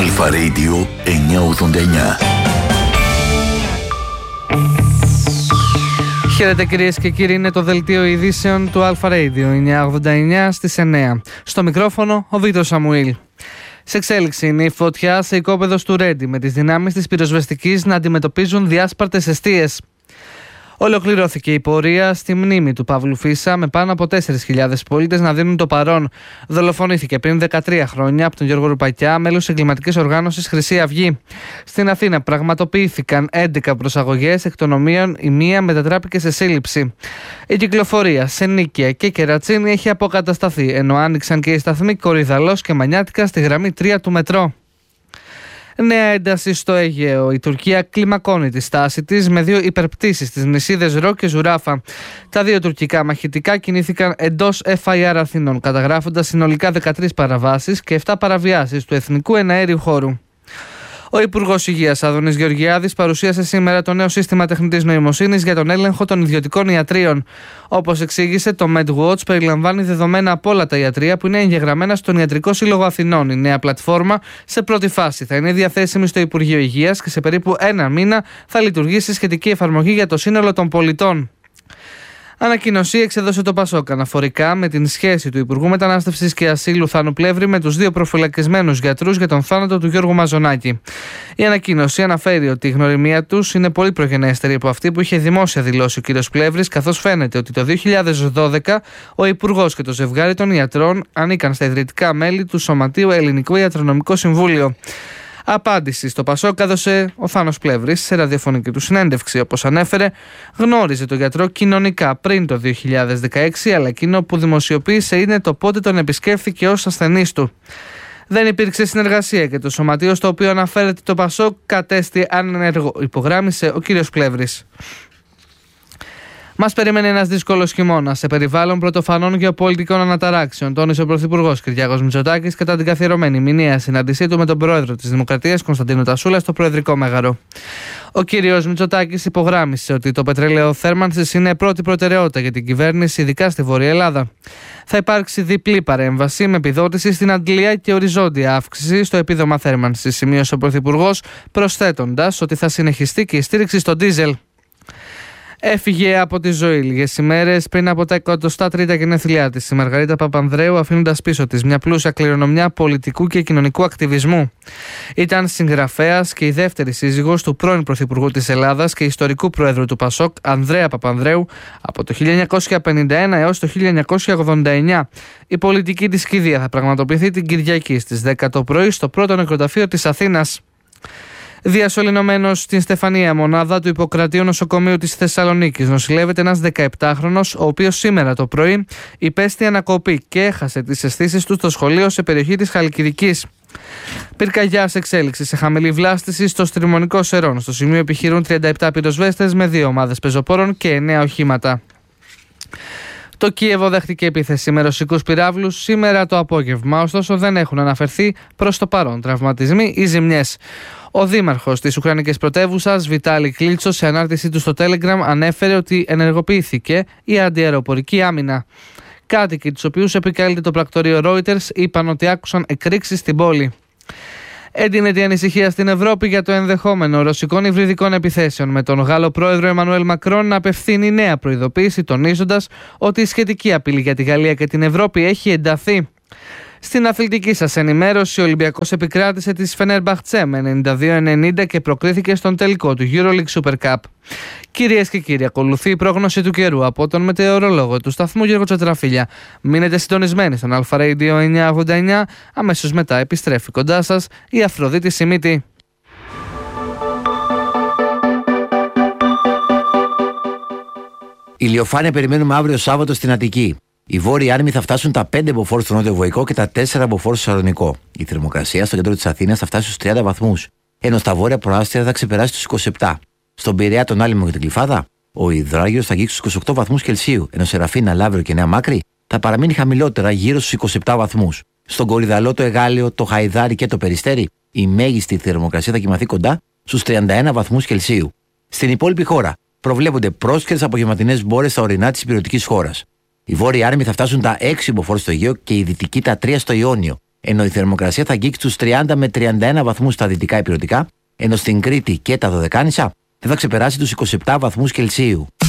Αλφα Radio 989. Χαίρετε κυρίες και κύριοι, είναι το δελτίο ειδήσεων του Αλφα Radio 989 στις 9. Στο μικρόφωνο ο Βίκτορ Σαμουήλ. Σε εξέλιξη είναι η φωτιά σε οικόπεδο του Ρέντι, με τις δυνάμεις της πυροσβεστικής να αντιμετωπίζουν διάσπαρτες εστίες. Ολοκληρώθηκε η πορεία στη μνήμη του Παύλου Φίσα, με πάνω από 4.000 πολίτες να δίνουν το παρόν. Δολοφονήθηκε πριν 13 χρόνια από τον Γιώργο Ρουπακιά, μέλος εγκληματικής οργάνωσης Χρυσή Αυγή. Στην Αθήνα πραγματοποιήθηκαν 11 προσαγωγές, εκ των οποίων η μία μετατράπηκε σε σύλληψη. Η κυκλοφορία σε Νίκαια και Κερατσίνη έχει αποκατασταθεί, ενώ άνοιξαν και οι σταθμοί Κορυδαλός και Μανιάτικα στη γραμμή 3 του μετρό. Νέα ένταση στο Αιγαίο. Η Τουρκία κλιμακώνει τη στάση της με 2 υπερπτήσεις στις νησίδες Ρο και Ζουράφα. Τα 2 τουρκικά μαχητικά κινήθηκαν εντός FIR Αθηνών, καταγράφοντας συνολικά 13 παραβάσεις και 7 παραβιάσεις του εθνικού εναέριου χώρου. Ο Υπουργός Υγείας Άδωνης Γεωργιάδης παρουσίασε σήμερα το νέο σύστημα τεχνητής νοημοσύνης για τον έλεγχο των ιδιωτικών ιατρίων. Όπως εξήγησε, το MedWatch περιλαμβάνει δεδομένα από όλα τα ιατρεία που είναι εγγεγραμμένα στον Ιατρικό Σύλλογο Αθηνών. Η νέα πλατφόρμα σε πρώτη φάση θα είναι διαθέσιμη στο Υπουργείο Υγείας και σε περίπου 1 μήνα θα λειτουργήσει σχετική εφαρμογή για το σύνολο των πολιτών. Ανακοίνωση εξέδωσε το ΠΑΣΟΚ αναφορικά με την σχέση του Υπουργού Μετανάστευσης και Ασύλου Θάνου Πλεύρη με τους 2 προφυλακισμένους γιατρούς για τον θάνατο του Γιώργου Μαζονάκη. Η ανακοίνωση αναφέρει ότι η γνωριμία τους είναι πολύ προγενέστερη από αυτή που είχε δημόσια δηλώσει ο κ. Πλεύρης, καθώς φαίνεται ότι το 2012 ο Υπουργός και το ζευγάρι των ιατρών ανήκαν στα ιδρυτικά μέλη του Σωματείου Ελληνικό Ιατρονομικό Συμβούλιο. Απάντηση στο ΠΑΣΟΚ έδωσε ο Θάνος Πλεύρης σε ραδιοφωνική του συνέντευξη. Όπως ανέφερε, γνώριζε τον γιατρό κοινωνικά πριν το 2016, αλλά εκείνο που δημοσιοποίησε είναι το πότε τον επισκέφθηκε ως ασθενής του. Δεν υπήρξε συνεργασία και το σωματείο στο οποίο αναφέρεται το ΠΑΣΟΚ κατέστη ανενεργό, υπογράμμισε ο κ. Πλεύρης. Μας περιμένει ένας δύσκολος χειμώνας σε περιβάλλον πρωτοφανών γεωπολιτικών αναταράξεων, τόνισε ο Πρωθυπουργός Κυριάκος Μητσοτάκης κατά την καθιερωμένη μηνιαία συνάντησή του με τον Πρόεδρο της Δημοκρατίας Κωνσταντίνο Τασούλα στο Προεδρικό Μέγαρο. Ο κύριος Μητσοτάκης υπογράμμισε ότι το πετρέλαιο θέρμανσης είναι πρώτη προτεραιότητα για την κυβέρνηση, ειδικά στη Βόρεια Ελλάδα. Θα υπάρξει διπλή παρέμβαση με επιδότηση στην αντλία και οριζόντια αύξηση στο επίδομα θέρμανσης, σημείωσε ο Πρωθυπουργός, προσθέτοντας ότι θα συνεχιστεί και η στήριξη στο ντίζελ. Έφυγε από τη ζωή λίγες ημέρες πριν από τα 23η γενέθλιά της η Μαργαρίτα Παπανδρέου, αφήνοντας πίσω της μια πλούσια κληρονομιά πολιτικού και κοινωνικού ακτιβισμού. Ήταν συγγραφέας και η δεύτερη σύζυγος του πρώην Πρωθυπουργού της Ελλάδας και ιστορικού Πρόεδρου του ΠΑΣΟΚ, Ανδρέα Παπανδρέου, από το 1951 έως το 1989. Η πολιτική της κηδεία θα πραγματοποιηθεί την Κυριακή στις 10 το πρωί στο πρώτο νεκροταφείο της Αθήνας. Διασωληνωμένος στην Στεφανία μονάδα του Ιπποκρατείου Νοσοκομείου της Θεσσαλονίκης νοσηλεύεται ένας 17χρονος, ο οποίος σήμερα το πρωί υπέστη ανακοπή και έχασε τις αισθήσεις του στο σχολείο σε περιοχή της Χαλκιδικής. Πυρκαγιά σε εξέλιξη σε χαμηλή βλάστηση στο Στριμονικό Σερών. Στο σημείο επιχειρούν 37 πυροσβέστες με 2 ομάδες πεζοπόρων και 9 οχήματα. Το Κίεβο δέχτηκε επίθεση με ρωσικούς πυράβλους σήμερα το απόγευμα, ωστόσο δεν έχουν αναφερθεί προς το παρόν τραυματισμοί ή ζημιές. Ο δήμαρχος της Ουκρανικής πρωτεύουσας, Βιτάλη Κλίτσο, σε ανάρτησή του στο Telegram ανέφερε ότι ενεργοποιήθηκε η αντιαεροπορική άμυνα. Κάτοικοι, τους οποίους επικαλείται το πρακτορείο Reuters, είπαν ότι άκουσαν εκρήξεις στην πόλη. Έντεινε την ανησυχία στην Ευρώπη για το ενδεχόμενο ρωσικών υβριδικών επιθέσεων, με τον Γάλλο πρόεδρο Εμμανουέλ Μακρόν να απευθύνει νέα προειδοποίηση, τονίζοντας ότι η σχετική απειλή για τη Γαλλία και την Ευρώπη έχει ενταθεί. Στην αθλητική σας ενημέρωση, ο Ολυμπιακός επικράτησε τη Φενέρμπαχτσε με 92-90 και προκρίθηκε στον τελικό του EuroLeague Super Cup. Κυρίες και κύριοι, ακολουθεί η πρόγνωση του καιρού από τον μετεωρολόγο του σταθμού Γιώργο Τσατραφίλια. Μείνετε συντονισμένοι στον Αλφα Radio 989. Αμέσως μετά επιστρέφει κοντά σας η Αφροδίτη Σιμίτη. Ηλιοφάνεια περιμένουμε αύριο Σάββατο στην Αττική. Οι βόρειοι άρμοι θα φτάσουν τα 5 μποφόρ στο νότιο Βοϊκό και τα 4 μποφόρ στο Σαλονικό. Η θερμοκρασία στο κέντρο της Αθήνας θα φτάσει στους 30 βαθμούς, ενώ στα βόρεια προάστια θα ξεπεράσει τους 27. Στον Πειραιά, τον Άλυμο και την Κλιφάδα, ο υδράγιος θα αγγίξει στους 28 βαθμούς Κελσίου, ενώ σε Ραφίνα, Λαύριο και Νέα Μάκρη θα παραμείνει χαμηλότερα γύρω στους 27 βαθμούς. Στον Κορυδαλό, το Εγάλεο, το Χαϊδάρι και το Περιστέρι, η μέγιστη θερμοκρασία θα κοιμαθεί κοντά στους 31 βαθμούς Κελσίου. Στην υπόλοιπη χώρα προβλέπονται πρόσκαιρες απογευματινές μπόρες στα ορεινά της υπηρετικής χώρας. Οι βόρειοι άρμοι θα φτάσουν τα 6 μποφόρ στο Αιγαίο και οι δυτικοί τα 3 στο Ιόνιο. ενώ η θερμοκρασία θα αγγίξει τους 30 με 31 βαθμούς στα δυτικά ηπειρωτικά, ενώ στην Κρήτη και τα Δωδεκάνησα δεν θα ξεπεράσει τους 27 βαθμούς Κελσίου.